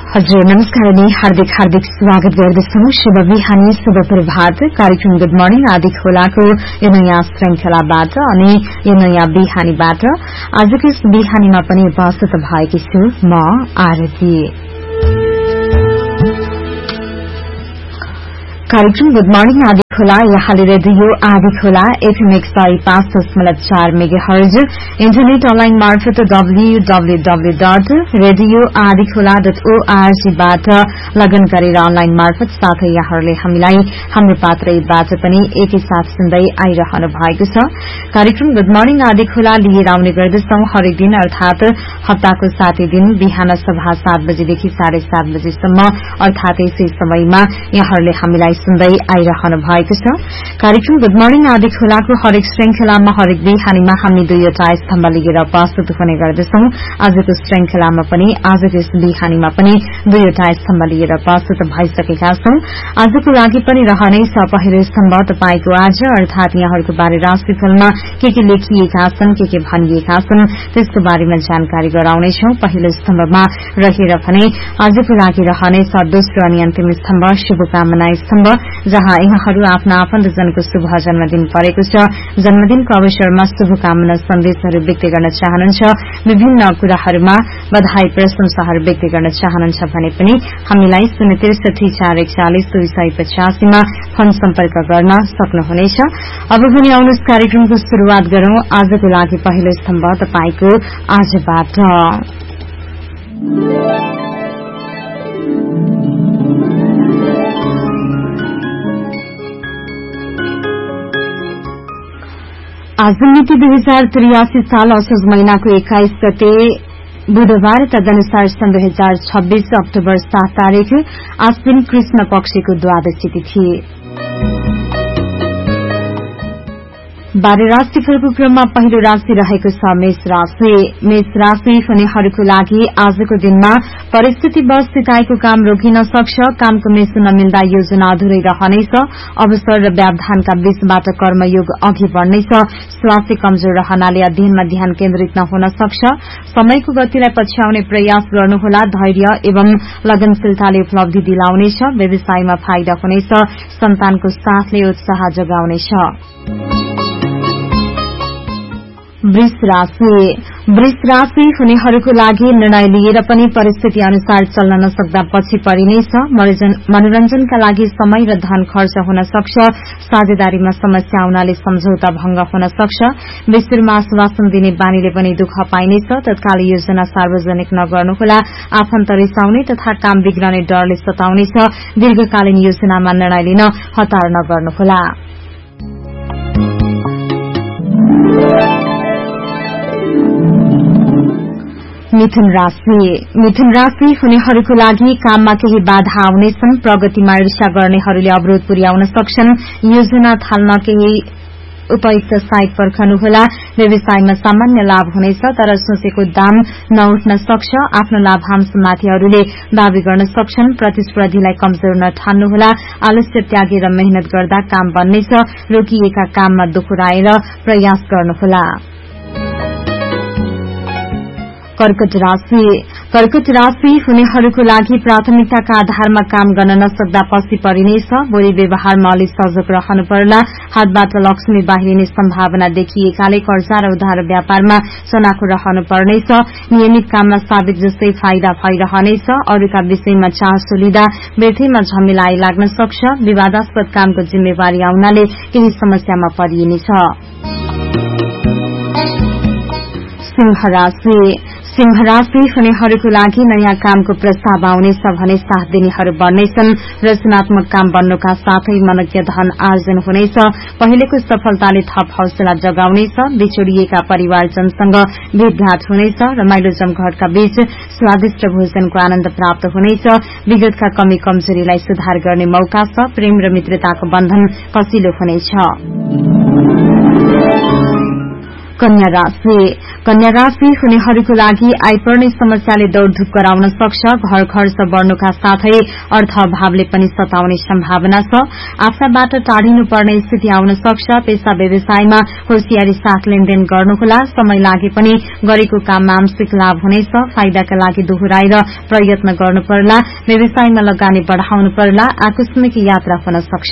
हजुर नमस्कार अनि हार्दिक स्वागत गर्दछौ। शुभ बिहानी, शुभ प्रभात। कार्यक्रम गुड मर्निङ आदि खोलाको यो नयाँ श्रृंखलाबाट अनि यो नयाँ बिहानीबाट आजको यस बिहानीमा पनि उपस्थित भएकी छु म आरती। कार्यक्रम गुड मर्निङ आदि खोला यहाँले रेडियो आदि खोला FM 105.4 मेगाहर्ज इन्टरनेट अनलाइन मार्फत www.radioadikhola.org बाट लगन गरेर अनलाइन मार्फत साथै यहाँहरूले हामीलाई हाम्रो पात्रबाट पनि एकैसाथ सुन्दै आइरहनु भएको छ। कार्यक्रम गुड मर्निङ आदि खोला लिएर आउने गर्दछौ हरेक दिन अर्थात हप्ताको 7 दिन बिहान सभा 7 बजेदेखि 7:30 बजेसम्म अर्थात यसै समयमा यहाँहरूले हामीलाई सुन्दै आइरहनु भएको छ। कार्यक्रम गुड मर्निङ आदि खोलाको हरेक श्रृंखलामा हरेक बिहानीमा हामी दुईवटा स्तम्भ लिएर प्रस्तुत हुने गर्दछौ। आजको श्रृंखलामा पनि आजको यस बिहानीमा पनि दुईवटा स्तम्भ लिएर प्रस्तुत भइसकेका छौं। आजको लागि पनि रहनेछ पहिलो स्तम्भ तपाईको आज अर्थात यहाँहरूको बारे राशिफलमा के लेखिएका छन्, के भनिएका छन् त्यसको बारेमा जानकारी गराउनेछौं। पहिलो स्तम्भमा रहेर भने आजको लागि रहनेछ दोस्रो अनि अन्तिम स्तम्भ शुभकामना स्तम्भ, जहाँ यहाँहरू आफ्ना आफन्तजनको शुभ जन्मदिन परेको छ। जन्मदिनको अवसरमा शुभकामना सन्देशहरू व्यक्त गर्न चाहनुहुन्छ, विभिन्न कुराहरूमा बधाई प्रशंसाहरू व्यक्त गर्न चाहनुहुन्छ भने पनि हामीलाई 063 मा फोन सम्पर्क गर्न सक्नुहुनेछ। अब भने आउनुहोस् कार्यक्रमको शुरूआत गरौं। आजको लागि पहिलो स्तम्भ तपाईको आजबाट। आज मिति 2083 साल असोज महिनाको 21 गते बुधबार, तदनुसार सन् 2026 अक्टोबर 7 तारिक आश्विन कृष्ण पक्षको द्वादशी तिथि। बारे राशिफलको क्रममा पहिलो राशि रहेको छ मेष राशि। मेष राशि हुनेहरूको लागि आजको दिनमा परिस्थितिवश सिकाएको काम रोकिन सक्छ। कामको मेसो नमिल्दा योजना अधुरै रहनेछ। अवसर र व्यवधानका बीचबाट कर्मयोग अघि बढ़नेछ। स्वास्थ्य कमजोर रहनाले अध्ययनमा ध्यान केन्द्रित नहुन सक्छ। समयको गतिलाई पछ्याउने प्रयास गर्नुहोला। धैर्य एवं लगनशीलताले उपलब्धि दिलाउनेछ। व्यवसायमा फाइदा हुनेछ। सन्तानको साथले उत्साह जगाउनेछ। वृष राशि। वृष राशि हुनेहरूको लागि निर्णय लिएर पनि परिस्थिति अनुसार चल्न नसक्दा पछि परिनेछ। मनोरञ्जनका लागि समय र धन खर्च हुन सक्छ। साझेदारीमा समस्या आउनाले सम्झौता भंग हुन सक्छ। विश्वमा आश्वासन दिने बानीले पनि दुःख पाइनेछ। तत्काल योजना सार्वजनिक नगर्नुहोला। आफन्त रिसाउने तथा काम बिग्रने डरले सताउनेछ। दीर्घकालीन योजनामा निर्णय लिन हतार नगर्नुहोला। मिथुन राशि। मिथुन राशि हुनेहरूको लागि काममा केही बाधा आउनेछन्। प्रगतिमा ईर्ष्या गर्नेहरूले अवरोध पुर्याउन सक्छन्। योजना थाल्न केही उपयुक्त साइट पर्खनुहोला। व्यवसायमा सामान्य लाभ हुनेछ, तर सोचेको दाम नउठ्न सक्छ। आफ्नो लाभांशमाथि अरूले दावी गर्न सक्छन्। प्रतिस्पर्धीलाई कमजोर नठान्नुहोला। आलस्य त्यागेर मेहनत गर्दा काम बन्नेछ। रोकिएका काममा दोहोऱ्याएर प्रयास गर्नुहोला। कर्कट राशि। कर्कट राशि हुनेहरूको लागि प्राथमिकताका आधारमा काम गर्न नसक्दा पछि परिनेछ। बोली व्यवहारमा अलि सजग रहनु पर्ला। हातबाट लक्ष्मी बाहिरिने सम्भावना देखिएकाले कर्जा र उधार व्यापारमा चनाखो रहनु पर्नेछ। नियमित काममा साबित जस्तै फाइदा भइरहनेछ। अरूका विषयमा चासो लिँदा व्यर्थैमा झमेला आइलाग्न सक्छ। विवादास्पद कामको जिम्मेवारी आउनाले केही समस्यामा परिनेछ। सिंह राशि। सिंह राशि हुनेहरूको लागि नयाँ कामको प्रस्ताव आउनेछ भने साथ दिनेहरू बढ्नेछन्। रचनात्मक काम बन्नुका साथै मनज्ञ धन आर्जन हुनेछ। पहिलेको सफलताले थप हौसला जगाउनेछ। बिछोडिएका परिवारजनसँग भेटघाट हुनेछ। रमाइलो जमघटका बीच स्वादिष्ट भोजनको आनन्द प्राप्त हुनेछ। विगतका कमी कमजोरीलाई सुधार गर्ने मौका छ। प्रेम र मित्रताको बन्धन कसिलो हुनेछ। कन्या राशि हुनेहरूको लागि आइपर्ने समस्याले दौड़धूप गराउन सक्छ। घर खर्च बढ़नुका साथै अर्थ अभावले पनि सताउने सम्भावना छ। आफ्नाबाट टाढिनुपर्ने स्थिति आउन सक्छ। पेशा व्यवसायमा होशियारी साथ लेनदेन गर्नुहोला। समय लागे पनि गरेको काममा आंशिक लाभ हुनेछ। फाइदाका लागि दोहोराएर प्रयत्न गर्नुपर्ला। व्यवसायमा लगानी बढ़ाउनु पर्ला। आकस्मिक यात्रा हुन सक्छ।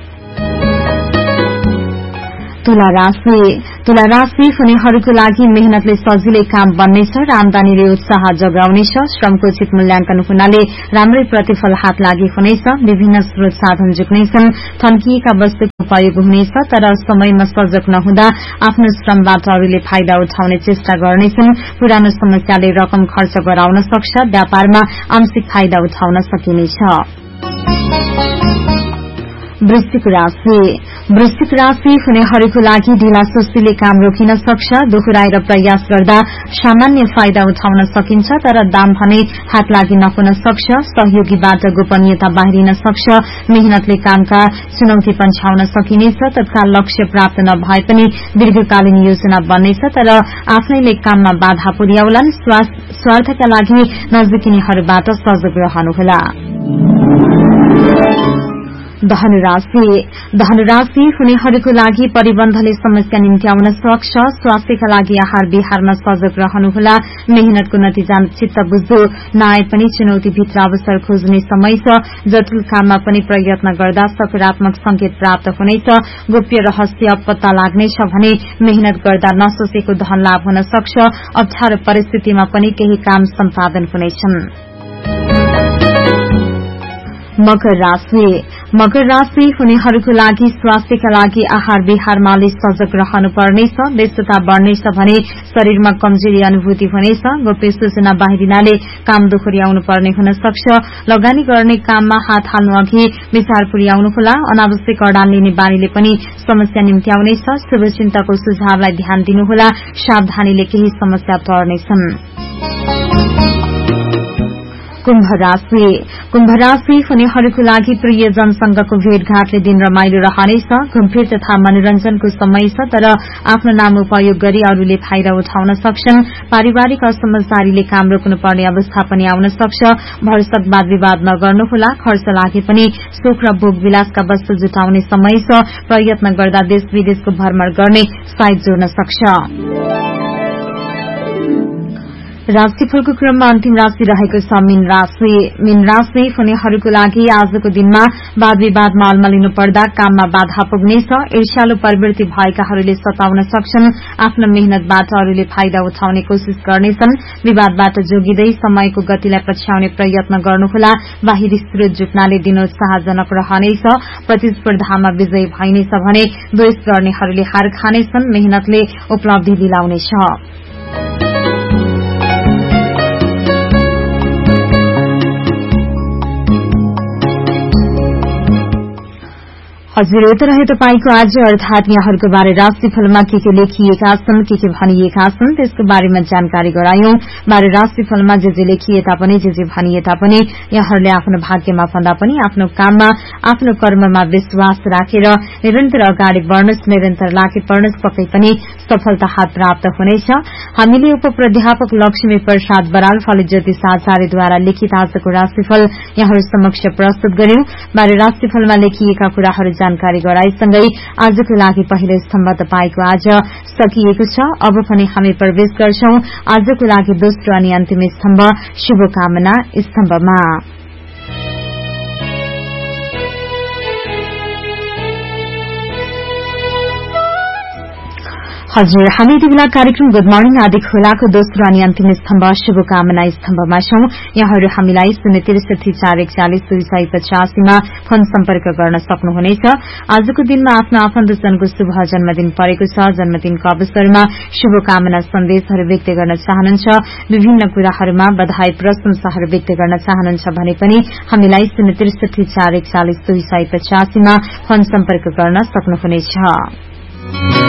तुला राशि हुनेहरूको लागि मेहनतले सजिलै काम बन्नेछ र आमदानीले उत्साह जगाउनेछ। श्रमको उचित मूल्याङ्कन हुनाले राम्रै प्रतिफल हात लागि हुनेछ। विभिन्न स्रोत साधन जुट्नेछन्। थन्किएका वस्तुको उपयोग हुनेछ, तर समयमा सजग नहुँदा आफ्नो श्रमबाट अरूले फाइदा उठाउने चेष्टा गर्नेछन्। पुरानो समस्याले रकम खर्च गराउन सक्छ। व्यापारमा आंशिक फाइदा उठाउन सकिनेछ। वृश्चिक राशि हुनेहरूको लागि ढिला सुस्तीले काम रोकिन सक्छ। दोहोराएर प्रयास गर्दा सामान्य फाइदा उठाउन सकिन्छ, तर दाम भने हात लागि नहुन सक्छ। सहयोगीबाट गोपनीयता बाहिरिन सक्छ। मेहनतले कामका चुनौती पन्छाउन सकिनेछ। तत्काल लक्ष्य प्राप्त नभए पनि दीर्घकालीन योजना बन्नेछ, तर आफ्नैले काममा बाधा पुर्याउलान्। स्वार्थका लागि नजिकिनेहरूबाट सजग रहनुहोला। धनुराशि हुनेहरूको लागि परिबन्धले समस्या निम्त्याउन सक्छ। स्वास्थ्यका लागि आहार विहारमा सजग रहनुहोला। मेहनतको नतिजा चित्त बुझ्दो नआए पनि चुनौतीभित्र अवसर खोज्ने समय छ। जटिल काममा पनि प्रयत्न गर्दा सकारात्मक संकेत प्राप्त हुनेछ। गोप्य रहस्य पत्ता लाग्नेछ भने मेहनत गर्दा नसोचेको धन लाभ हुन सक्छ। अप्ठ्यारो परिस्थितिमा पनि केही काम सम्पादन हुनेछन्। मकर राशि हुनेहरूको लागि स्वास्थ्यका लागि आहार विहारमा अलि सजग रहनुपर्नेछ। व्यस्तता बढ़नेछ भने शरीरमा कमजोरी अनुभूति हुनेछ। गोप्य सूचना बाहिरिनाले काम दोहोर्याउनु पर्ने हुन सक्छ। लगानी गर्ने काममा हात हाल्नु अघि विचार पुर्याउनुहोला। अनावश्यक अडान लिने बानीले पनि समस्या निम्त्याउनेछ। शुभचिन्तकको सुझावलाई ध्यान दिनुहोला। सावधानीले केही समस्या टर्नेछन्। कुम्भ राशि हुनेहरूको लागि प्रियजनसँगको भेटघाटले दिन रमाइलो रहनेछ। घुमफिर तथा मनोरञ्जनको समय छ, तर आफ्नो नाम उपयोग गरी अरूले फाइदा उठाउन सक्छन्। पारिवारिक असमझदारीले काम रोक्नुपर्ने अवस्था पनि आउन सक्छ। भरसक वाद विवाद नगर्नुहोला। खर्च लागे पनि सुख र भोग विलासका वस्तु जुटाउने समय छ। प्रयत्न गर्दा देश विदेशको भ्रमण गर्ने साइत जोड्न सक्छ। राशिफलको क्रममा अन्तिम राशि रहेको छ मीन राशि हुनेहरूको लागि आजको दिनमा वाद विवादमा अल्मलिनु पर्दा काममा बाधा पुग्नेछ। ईर्ष्यालु प्रवृत्ति भएकाहरूले सताउन सक्छन्। आफ्नो मेहनतबाट अरूले फाइदा उठाउने कोशिश गर्नेछन्। विवादबाट जोगिँदै समयको गतिलाई पछ्याउने प्रयत्न गर्नुहोला। बाहिरी स्रोत जुट्नाले दिन उत्साहजनक रहनेछ। प्रतिस्पर्धामा विजयी भइनेछ भने द्वेष गर्नेहरूले हार खानेछन्। मेहनतले उपलब्धि दिलाउनेछ। हजुर, त रहे तपाईको आज अर्थात यहाँहरूको बारे राशिफलमा के लेखिएका छन्, के भनिएका छन् त्यसको बारेमा जानकारी गरायौं। बारे राशिफलमा जे लेखिए तापनि जे भनिए तापनि यहाँहरूले आफ्नो भाग्यमा भन्दा पनि आफ्नो काममा आफ्नो कर्ममा विश्वास राखेर निरन्तर अगाडि बढ्नुहोस्। निरन्तर लागि पर्नुहोस्। पक्कै पनि सफलता हात प्राप्त हुनेछ। हामीले उपप्राध्यापक लक्ष्मी प्रसाद बराल फल ज्योतिष आचार्यद्वारा लिखित आजको राशिफल यहाँहरू समक्ष प्रस्तुत गर्यौं। बारे राशिफलमा लेखिएका कुराहरू जानकारी गराएसँगै आजको लागि पहिलो स्तम्भ तपाईको आज सकिएको छ। अब पनि हामी प्रवेश गर्छौं आजको लागि दोस्रो अनि अन्तिम स्तम्भ शुभकामना स्तम्भमा। हजुर, हामी यति बेला कार्यक्रम गुड मर्निङ आदि खोलाको दोस्रो अनि अन्तिम स्तम्भ शुभकामना स्तम्भमा छौं। यहाँहरू हामीलाई 063 मा फोन सम्पर्क गर्न सक्नुहुनेछ। आजको दिनमा आफ्नो आफन्तजनको शुभ जन्मदिन परेको छ। जन्मदिनको अवसरमा शुभकामना सन्देशहरू व्यक्त गर्न चाहनुहुन्छ, विभिन्न कुराहरूमा बधाई प्रशंसाहरू व्यक्त गर्न चाहनुहुन्छ भने पनि हामीलाई 063 मा फोन सम्पर्क गर्न सक्नुहुनेछ।